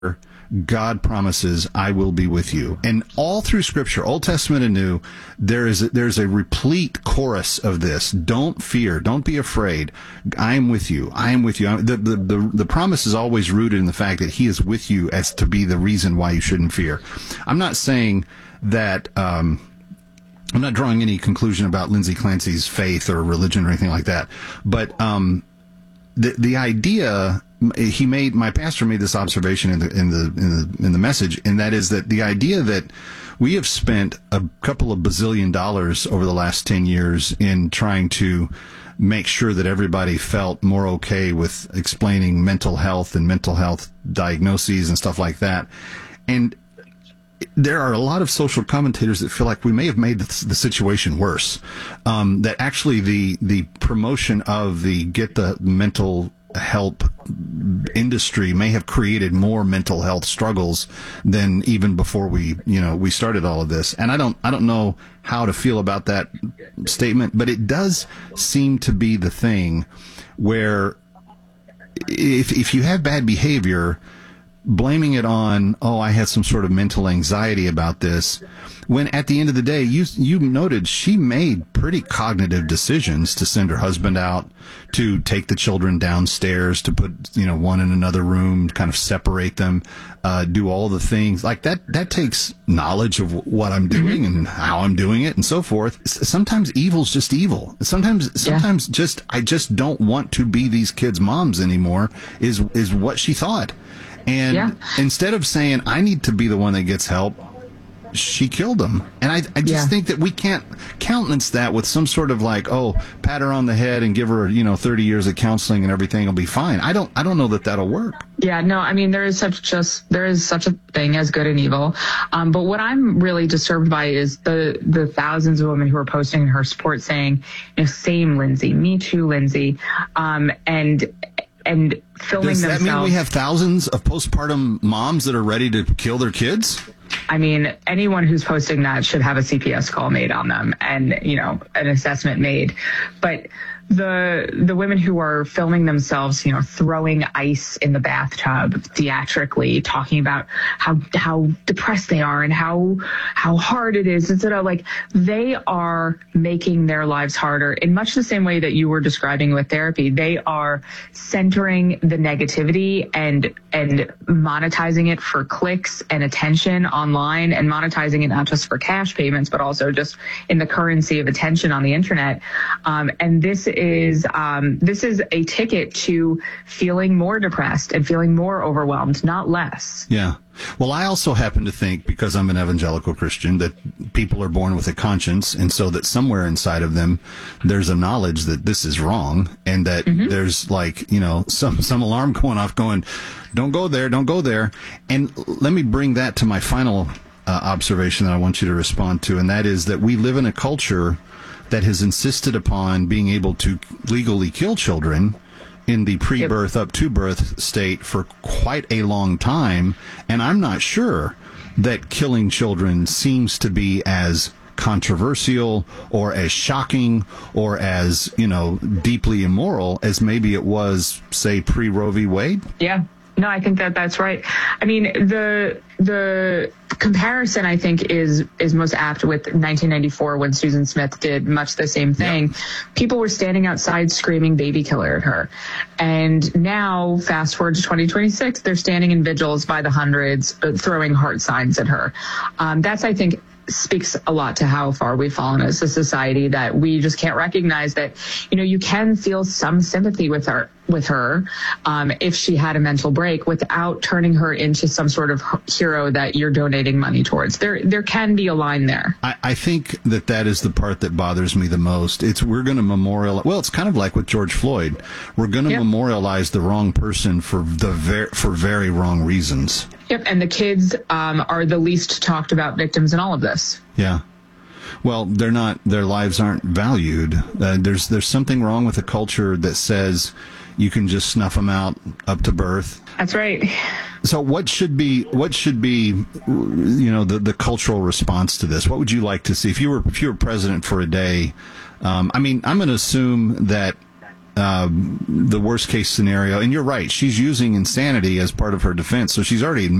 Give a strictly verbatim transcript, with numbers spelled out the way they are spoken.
God promises, I will be with you. And all through Scripture, Old Testament and New, there is a, there's a replete chorus of this. Don't fear. Don't be afraid. I am with you. I am with you. The, the, the, the promise is always rooted in the fact that he is with you as to be the reason why you shouldn't fear. I'm not saying that... Um, I'm not drawing any conclusion about Lindsay Clancy's faith or religion or anything like that. But um, the the idea... He made my pastor made this observation in the in the in the in the message, and that is that the idea that we have spent a couple of bazillion dollars over the last ten years in trying to make sure that everybody felt more okay with explaining mental health and mental health diagnoses and stuff like that, and there are a lot of social commentators that feel like we may have made the, the situation worse. Um, that actually the the promotion of the get the mental help industry may have created more mental health struggles than even before we, you know, we started all of this. And I don't, I don't know how to feel about that statement, but it does seem to be the thing where if, if you have bad behavior, blaming it on, oh, I had some sort of mental anxiety about this, when at the end of the day, you you noted she made pretty cognitive decisions to send her husband out, to take the children downstairs, to put, you know, one in another room, kind of separate them, uh, do all the things. Like that, that takes knowledge of what I'm doing and how I'm doing it and so forth. S- Sometimes evil's just evil. Sometimes, sometimes yeah. just, I just don't want to be these kids' moms anymore is, is what she thought. And yeah. instead of saying, I need to be the one that gets help, she killed him. And I, I just yeah. think that we can't countenance that with some sort of like, oh, pat her on the head and give her, you know, thirty years of counseling and everything will be fine. I don't, I don't know that that'll work. Yeah, no, I mean, there is such just, there is such a thing as good and evil. Um, but what I'm really disturbed by is the, the thousands of women who are posting in her support saying, you know, same Lindsay, me too, Lindsay. Um, and, and filming Does that themselves. mean we have thousands of postpartum moms that are ready to kill their kids? I mean, anyone who's posting that should have a C P S call made on them and, you know, an assessment made. But the the women who are filming themselves, you know, throwing ice in the bathtub theatrically, talking about how how depressed they are and how how hard it is, instead of like, they are making their lives harder in much the same way that you were describing with therapy. They are centering the negativity and and monetizing it for clicks and attention online, and monetizing it not just for cash payments, but also just in the currency of attention on the internet. Um, and this is um, this is a ticket to feeling more depressed and feeling more overwhelmed, not less. Yeah. Well, I also happen to think, because I'm an evangelical Christian, that people are born with a conscience, and so that somewhere inside of them, there's a knowledge that this is wrong, and that mm-hmm. there's like, you know, some, some alarm going off going, don't go there, don't go there. And let me bring that to my final uh, observation that I want you to respond to, and that is that we live in a culture that has insisted upon being able to legally kill children in the pre-birth yep. up to birth state for quite a long time. And I'm not sure that killing children seems to be as controversial or as shocking or as, you know, deeply immoral as maybe it was, say, pre-Roe v. Wade. Yeah. No, I think that that's right. I mean, the the comparison, I think, is is most apt with nineteen ninety-four, when Susan Smith did much the same thing. Yep. People were standing outside screaming baby killer at her. And now, fast forward to twenty twenty-six, they're standing in vigils by the hundreds, uh, throwing heart signs at her. Um, that's, I think, speaks a lot to how far we've fallen as a society, that we just can't recognize that, you know, you can feel some sympathy with her, with her, um, if she had a mental break, without turning her into some sort of hero that you're donating money towards. There, there can be a line there. I, I think that that is the part that bothers me the most. It's, we're going to memorialize, well, it's kind of like with George Floyd. We're going to yep. memorialize the wrong person for the ver- for very wrong reasons. Yep, and the kids um, are the least talked about victims in all of this. Yeah. Well, they're not, their lives aren't valued. Uh, there's there's something wrong with a culture that says you can just snuff them out up to birth. That's right. So what should be, what should be, you know, the, the cultural response to this? What would you like to see if you were, if you were president for a day? Um, I mean, I'm going to assume that um, the worst case scenario. And you're right. She's using insanity as part of her defense. So she's already